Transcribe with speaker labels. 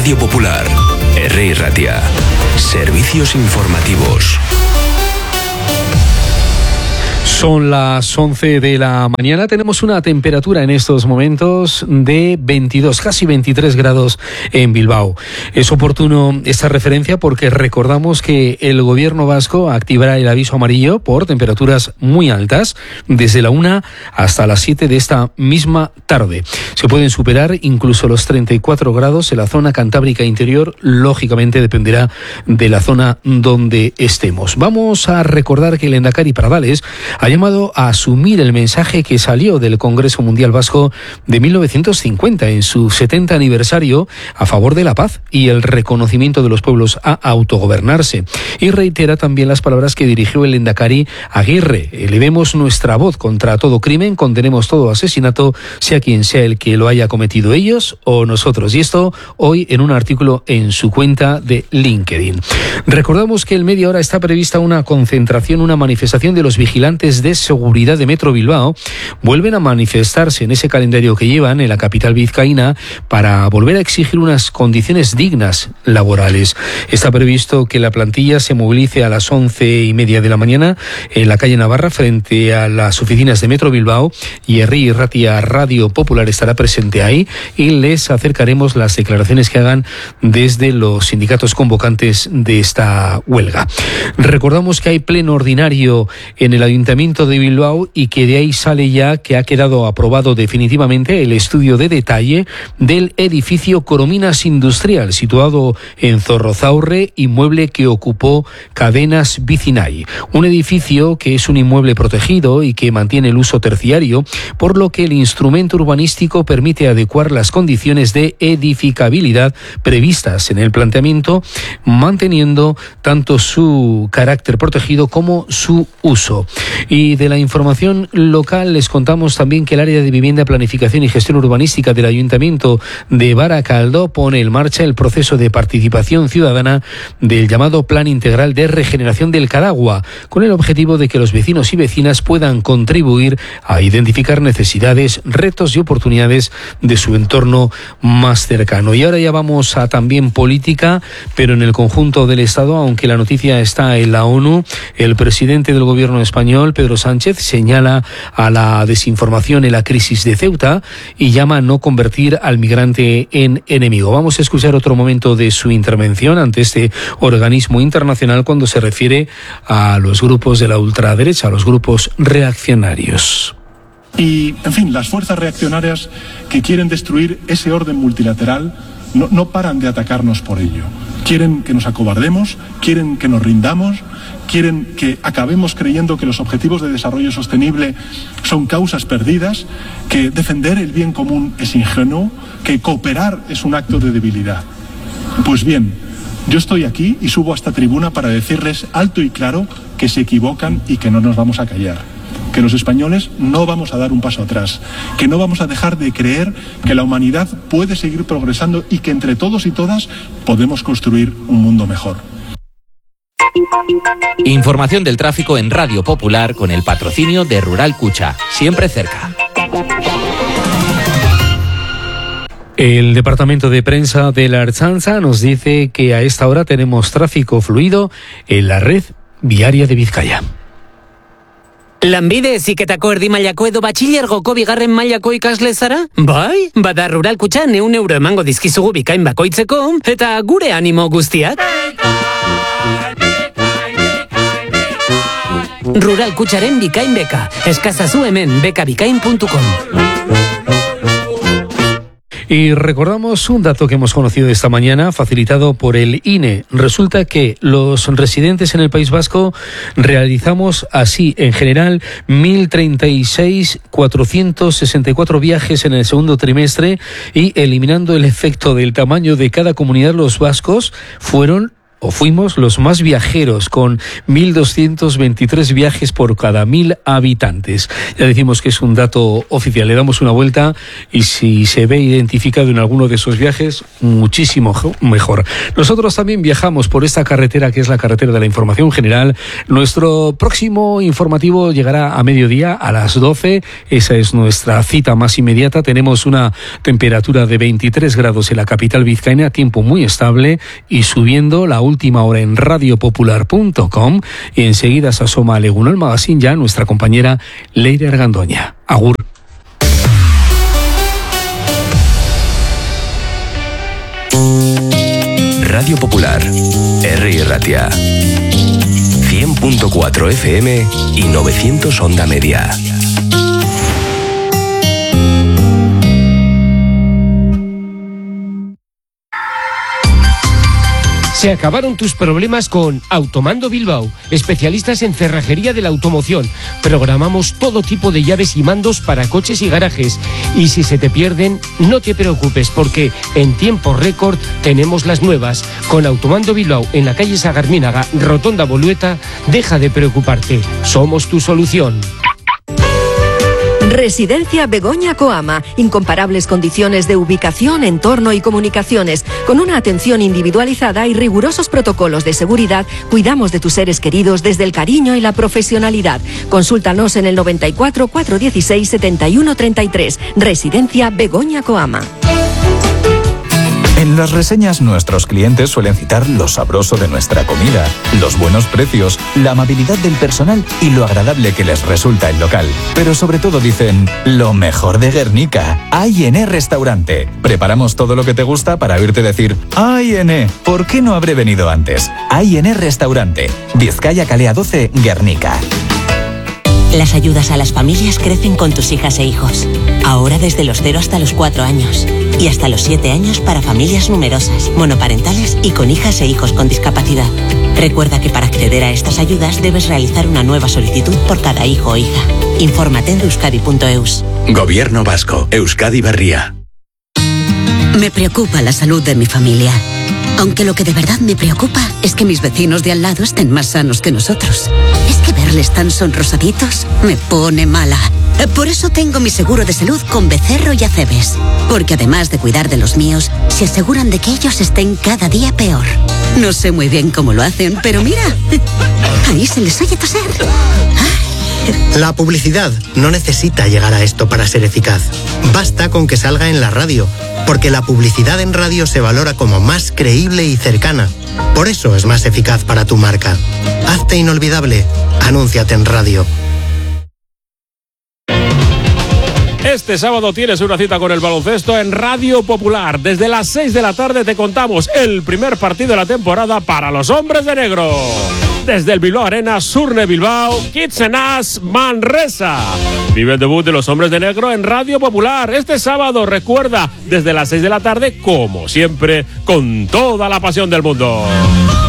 Speaker 1: Radio Popular, Herri Ratia. Servicios informativos.
Speaker 2: Son las 11 de la mañana. Tenemos una temperatura en estos momentos de 22, casi 23 grados en Bilbao. Es oportuno esta referencia porque recordamos que el gobierno vasco activará el aviso amarillo por temperaturas muy altas desde la 1 hasta las 7 de esta misma tarde. Se pueden superar incluso los 34 grados en la zona cantábrica interior. Lógicamente dependerá de la zona donde estemos. Vamos a recordar que el Endacari Pradales ha llamado a asumir el mensaje que salió del Congreso Mundial Vasco de 1950 en su 70 aniversario a favor de la paz y el reconocimiento de los pueblos a autogobernarse. Y reitera también las palabras que dirigió el Endacari Aguirre: elevemos nuestra voz contra todo crimen, condenemos todo asesinato, sea quien sea el que lo haya cometido, ellos o nosotros. Y esto hoy en un artículo en su cuenta de LinkedIn. Recordamos que en media hora está prevista una concentración, una manifestación de los vigilantes de seguridad de Metro Bilbao. Vuelven a manifestarse en ese calendario que llevan en la capital vizcaína para volver a exigir unas condiciones dignas laborales. Está previsto que la plantilla se movilice a las 11:30 de la mañana en la calle Navarra frente a las oficinas de Metro Bilbao, y Herri Ratia Radio Popular estará presente ahí y les acercaremos las declaraciones que hagan desde los sindicatos convocantes de esta huelga. Recordamos que hay pleno ordinario en el Ayuntamiento de Bilbao y que de ahí sale ya que ha quedado aprobado definitivamente el estudio de detalle del edificio Corominas Industrial, situado en Zorrozaurre, inmueble que ocupó Cadenas Vicinay. Un edificio que es un inmueble protegido y que mantiene el uso terciario, por lo que el instrumento urbanístico permite adecuar las condiciones de edificabilidad previstas en el planteamiento, manteniendo tanto su carácter protegido como su uso. Y de la información local les contamos también que el área de vivienda, planificación y gestión urbanística del Ayuntamiento de Baracaldo pone en marcha el proceso de participación ciudadana del llamado Plan Integral de Regeneración del Cadagua, con el objetivo de que los vecinos y vecinas puedan contribuir a identificar necesidades, retos y oportunidades de su entorno más cercano. Y ahora ya vamos a también política, pero en el conjunto del Estado, aunque la noticia está en la ONU. El presidente del gobierno español, Pedro Sánchez, señala a la desinformación en la crisis de Ceuta y llama a no convertir al migrante en enemigo. Vamos a escuchar otro momento de su intervención ante este organismo internacional cuando se refiere a los grupos de la ultraderecha, a los grupos reaccionarios.
Speaker 3: Y, en fin, las fuerzas reaccionarias que quieren destruir ese orden multilateral no paran de atacarnos por ello. Quieren que nos acobardemos, quieren que nos rindamos, quieren que acabemos creyendo que los objetivos de desarrollo sostenible son causas perdidas, que defender el bien común es ingenuo, que cooperar es un acto de debilidad. Pues bien, yo estoy aquí y subo a esta tribuna para decirles alto y claro que se equivocan y que no nos vamos a callar. Que los españoles no vamos a dar un paso atrás, que no vamos a dejar de creer que la humanidad puede seguir progresando y que entre todos y todas podemos construir un mundo mejor.
Speaker 4: Información del tráfico en Radio Popular con el patrocinio de Rural Cucha, siempre cerca.
Speaker 2: El departamento de prensa de la Ertzaintza nos dice que a esta hora tenemos tráfico fluido en la red viaria de Bizkaia.
Speaker 5: Lanbide heziketako erdi mailako edo batxilergoko bigarren mailako ikasle zara? Bai, bada Rural Kutxan €100 emango dizkizugu bikain bakoitzeko, eta gure animo guztiak. Rural Kutxaren bikain beka. Eskazazu hemen bekabikain.com.
Speaker 2: Y recordamos un dato que hemos conocido esta mañana, facilitado por el INE. Resulta que los residentes en el País Vasco realizamos así, en general, 1.036.464 viajes en el segundo trimestre, y eliminando el efecto del tamaño de cada comunidad, los vascos fueron fuimos los más viajeros, con 1.223 viajes por cada 1.000 habitantes. Ya decimos que es un dato oficial, le damos una vuelta y si se ve identificado en alguno de esos viajes, muchísimo mejor. Nosotros también viajamos por esta carretera, que es la carretera de la información general. Nuestro próximo informativo llegará a mediodía, a las 12. Esa es nuestra cita más inmediata. Tenemos una temperatura de 23 grados en la capital vizcaína, tiempo muy estable y subiendo. La última hora en radiopopular.com, y enseguida se asoma a Legunol Magazine ya nuestra compañera Leire Argandoña. Agur.
Speaker 1: Radio Popular, R. Ratia, 100.4 FM y 900 onda media.
Speaker 6: Se acabaron tus problemas con Automando Bilbao, especialistas en cerrajería de la automoción. Programamos todo tipo de llaves y mandos para coches y garajes. Y si se te pierden, no te preocupes, porque en tiempo récord tenemos las nuevas. Con Automando Bilbao en la calle Sagarmínaga, Rotonda Bolueta, deja de preocuparte. Somos tu solución.
Speaker 7: Residencia Begoña Coama. Incomparables condiciones de ubicación, entorno y comunicaciones. Con una atención individualizada y rigurosos protocolos de seguridad, cuidamos de tus seres queridos desde el cariño y la profesionalidad. Consúltanos en el 94 416 71 33. Residencia Begoña Coama.
Speaker 8: En las reseñas nuestros clientes suelen citar lo sabroso de nuestra comida, los buenos precios, la amabilidad del personal y lo agradable que les resulta el local. Pero sobre todo dicen, lo mejor de Guernica, A&E Restaurante. Preparamos todo lo que te gusta para oírte decir, A&E, ¿por qué no habré venido antes? A&E Restaurante, Vizcaya Calea 12, Guernica.
Speaker 9: Las ayudas a las familias crecen con tus hijas e hijos. Ahora desde los 0 hasta los 4 años. Y hasta los 7 años para familias numerosas, monoparentales y con hijas e hijos con discapacidad. Recuerda que para acceder a estas ayudas debes realizar una nueva solicitud por cada hijo o hija. Infórmate en euskadi.eus.
Speaker 1: Gobierno Vasco, Euskadi Berria.
Speaker 9: Me preocupa la salud de mi familia. Aunque lo que de verdad me preocupa es que mis vecinos de al lado estén más sanos que nosotros. Es que verles tan sonrosaditos me pone mala. Por eso tengo mi seguro de salud con Becerro y Acebes. Porque además de cuidar de los míos, se aseguran de que ellos estén cada día peor. No sé muy bien cómo lo hacen, pero mira, ahí se les oye toser.
Speaker 10: La publicidad no necesita llegar a esto para ser eficaz. Basta con que salga en la radio, porque la publicidad en radio se valora como más creíble y cercana. Por eso es más eficaz para tu marca. Hazte inolvidable. Anúnciate en radio.
Speaker 11: Este sábado tienes una cita con el baloncesto en Radio Popular. Desde las 6 de la tarde te contamos el primer partido de la temporada para los hombres de negro. Desde el Bilbao Arena, Surne Bilbao, Kitsenas, Manresa. Vive el debut de los hombres de negro en Radio Popular. Este sábado, recuerda, desde las 6 de la tarde, como siempre, con toda la pasión del mundo.